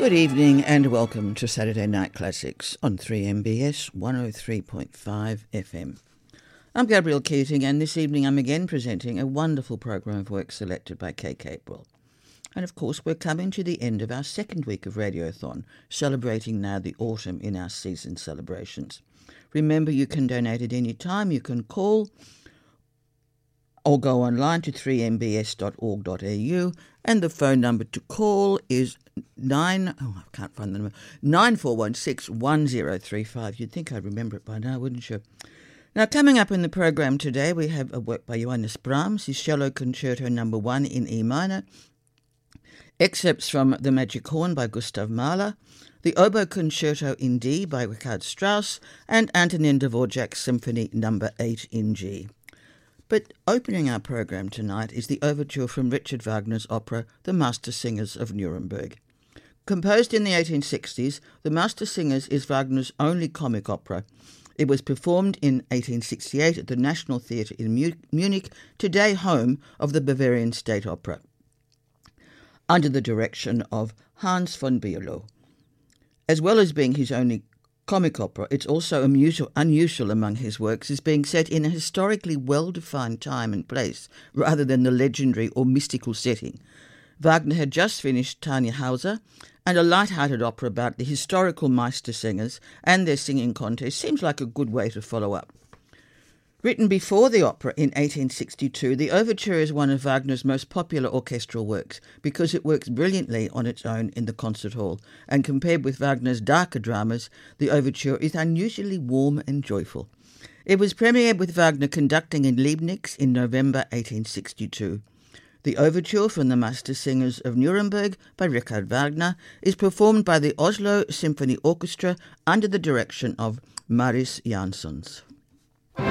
Good evening and welcome to Saturday Night Classics on 3MBS 103.5 FM. I'm Gabrielle Keating, and this evening I'm again presenting a wonderful program of work selected by Kay Capewell. And of course we're coming to the end of our second week of Radiothon, celebrating now the autumn in our season celebrations. Remember, you can donate at any time. You can call or go online to 3mbs.org.au, and the phone number to call is 9416-1035. You'd think I'd remember it by now, wouldn't you? Now, coming up in the program today, we have a work by Johannes Brahms, his Cello Concerto No. 1 in E minor, excerpts from The Magic Horn by Gustav Mahler, the Oboe Concerto in D by Richard Strauss, and Antonin Dvorak's Symphony No. 8 in G. But opening our program tonight is the overture from Richard Wagner's opera The Mastersingers of Nuremberg. Composed in the 1860s, The Mastersingers is Wagner's only comic opera. It was performed in 1868 at the National Theatre in Munich, today home of the Bavarian State Opera, under the direction of Hans von Bülow. As well as being his only comic opera, it's also unusual among his works as being set in a historically well-defined time and place rather than the legendary or mystical setting. Wagner had just finished Tannhäuser, and a light-hearted opera about the historical Meistersingers and their singing contest seems like a good way to follow up. Written before the opera in 1862, the overture is one of Wagner's most popular orchestral works because it works brilliantly on its own in the concert hall, and compared with Wagner's darker dramas, the overture is unusually warm and joyful. It was premiered with Wagner conducting in Leibnitz in November 1862. The overture from the Mastersingers of Nuremberg by Richard Wagner is performed by the Oslo Symphony Orchestra under the direction of Mariss Jansons.